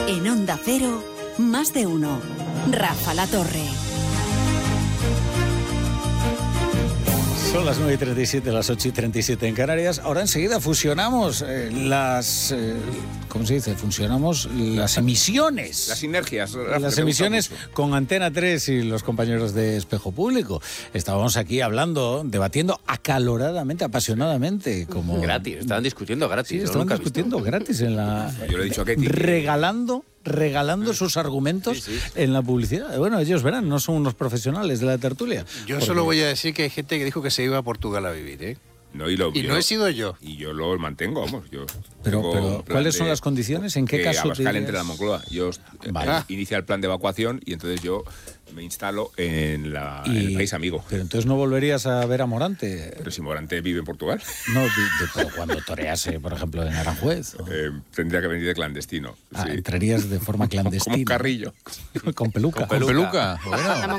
En Onda Cero, más de uno. Rafa La Torre. Son las 9:37, las 8:37 en Canarias. Ahora enseguida fusionamos ¿cómo se dice? Fusionamos las emisiones. Las sinergias. Las emisiones con Antena 3 y los compañeros de Espejo Público. Estábamos aquí hablando, debatiendo acaloradamente, apasionadamente. Como... Gratis, estaban discutiendo gratis. Sí, estaban discutiendo gratis en la... Yo le he dicho a Ketty. Regalando sus argumentos en la publicidad. Bueno, ellos verán, no son unos profesionales de la tertulia. Yo solo voy a decir que hay gente que dijo que se iba a Portugal a vivir, ¿eh? No, y no he sido yo. Y yo lo mantengo, vamos. Pero ¿cuáles son las condiciones? ¿En qué caso? Abascal entre la Moncloa. Yo inicia el plan de evacuación y entonces yo me instalo en el país amigo. Pero entonces no volverías a ver a Morante. Pero si Morante vive en Portugal. No, pero cuando torease, por ejemplo, en Aranjuez. Tendría que venir de clandestino. Entrarías de forma clandestina. Como un carrillo. Con peluca. Con peluca. Bueno.